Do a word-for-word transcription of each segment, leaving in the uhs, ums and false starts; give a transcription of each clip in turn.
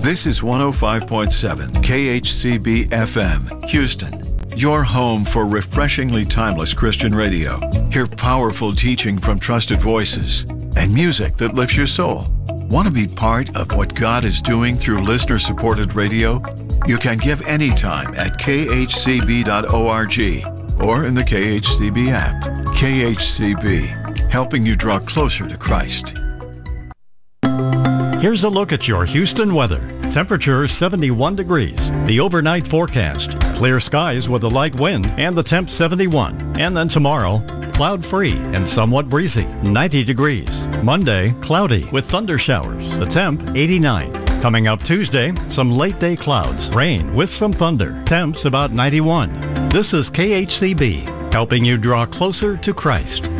This is one oh five point seven K H C B F M, Houston, your home for refreshingly timeless Christian radio. Hear powerful teaching from trusted voices and music that lifts your soul. Want to be part of what God is doing through listener-supported radio? You can give anytime at k h c b dot org or in the K H C B app. K H C B, helping you draw closer to Christ. Here's a look at your Houston weather. Temperature seventy-one degrees. The overnight forecast. Clear skies with a light wind and the temp seventy-one. And then tomorrow, cloud-free and somewhat breezy. ninety degrees. Monday, cloudy with thunder showers. The temp eighty-nine. Coming up Tuesday, some late-day clouds. Rain with some thunder. Temps about ninety-one. This is K H C B, helping you draw closer to Christ.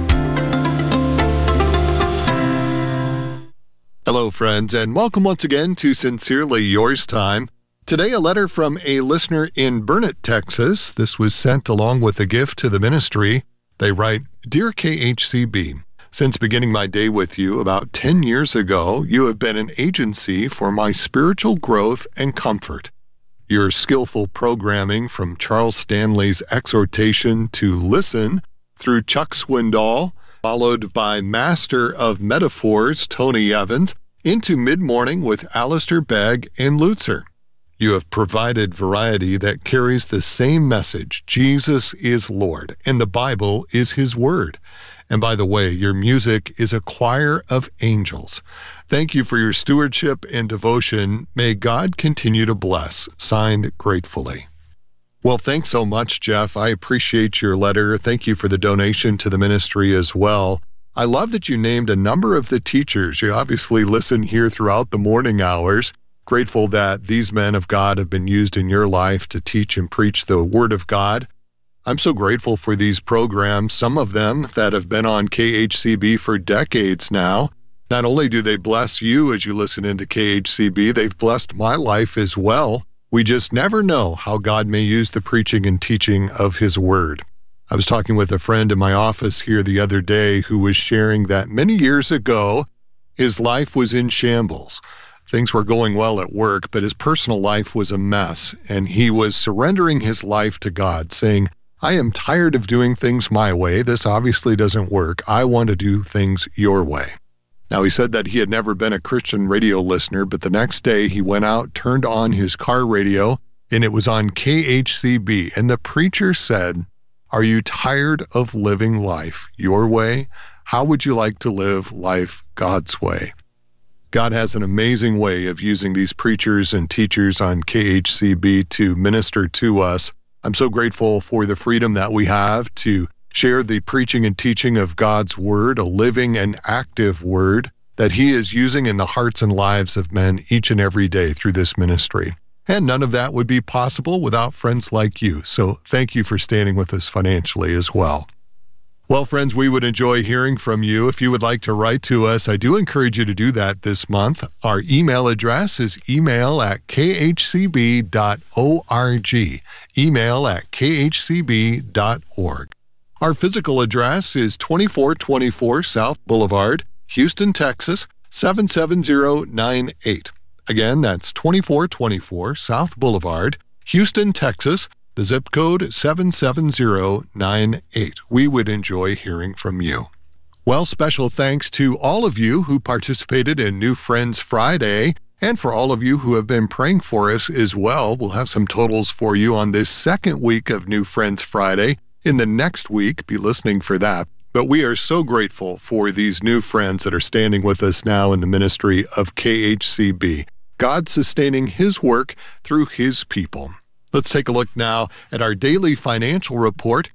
Hello, friends, and welcome once again to Sincerely Yours Time. Today, a letter from a listener in Burnet, Texas. This was sent along with a gift to the ministry. They write, Dear K H C B, since beginning my day with you about ten years ago, you have been an agency for my spiritual growth and comfort. Your skillful programming from Charles Stanley's exhortation to listen through Chuck Swindoll, followed by Master of Metaphors, Tony Evans, into Mid-Morning with Alistair Begg and Lutzer. You have provided variety that carries the same message, Jesus is Lord, and the Bible is His Word. And by the way, your music is a choir of angels. Thank you for your stewardship and devotion. May God continue to bless. Signed, gratefully. Well, thanks so much, Jeff. I appreciate your letter. Thank you for the donation to the ministry as well. I love that you named a number of the teachers. You obviously listen here throughout the morning hours. Grateful that these men of God have been used in your life to teach and preach the Word of God. I'm so grateful for these programs, some of them that have been on K H C B for decades now. Not only do they bless you as you listen into K H C B, they've blessed my life as well. We just never know how God may use the preaching and teaching of His Word. I was talking with a friend in my office here the other day who was sharing that many years ago, his life was in shambles. Things were going well at work, but his personal life was a mess, and he was surrendering his life to God, saying, I am tired of doing things my way. This obviously doesn't work. I want to do things your way. Now, he said that he had never been a Christian radio listener, but the next day he went out, turned on his car radio, and it was on K H C B. And the preacher said, Are you tired of living life your way? How would you like to live life God's way? God has an amazing way of using these preachers and teachers on K H C B to minister to us. I'm so grateful for the freedom that we have to share the preaching and teaching of God's Word, a living and active Word that He is using in the hearts and lives of men each and every day through this ministry. And none of that would be possible without friends like you. So thank you for standing with us financially as well. Well, friends, we would enjoy hearing from you. If you would like to write to us, I do encourage you to do that this month. Our email address is email at k h c b dot org. Email at k h c b dot org. Our physical address is twenty-four twenty-four South Boulevard, Houston, Texas, seven seven zero nine eight. Again, that's twenty-four twenty-four South Boulevard, Houston, Texas, the zip code seven seven zero nine eight. We would enjoy hearing from you. Well, special thanks to all of you who participated in New Friends Friday, and for all of you who have been praying for us as well. We'll have some totals for you on this second week of New Friends Friday. In the next week, be listening for that. But we are so grateful for these new friends that are standing with us now in the ministry of K H C B. God sustaining His work through His people. Let's take a look now at our daily financial report,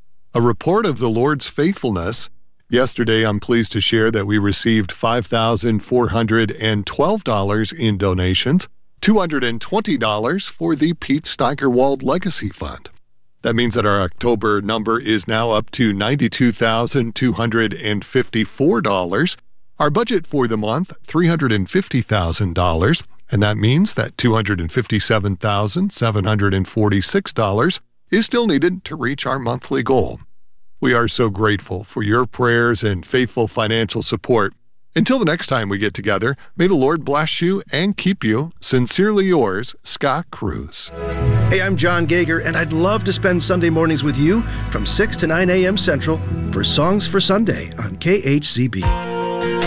a report of the Lord's faithfulness. Yesterday, I'm pleased to share that we received five thousand four hundred twelve dollars in donations, two hundred twenty dollars for the Pete Steigerwald Legacy Fund. That means that our October number is now up to ninety-two thousand two hundred fifty-four dollars. Our budget for the month, three hundred fifty thousand dollars, and that means that two hundred fifty-seven thousand seven hundred forty-six dollars is still needed to reach our monthly goal. We are so grateful for your prayers and faithful financial support. Until the next time we get together, may the Lord bless you and keep you. Sincerely yours, Scott Cruz. Hey, I'm John Gager, and I'd love to spend Sunday mornings with you from six to nine a.m. Central for Songs for Sunday on K H C B.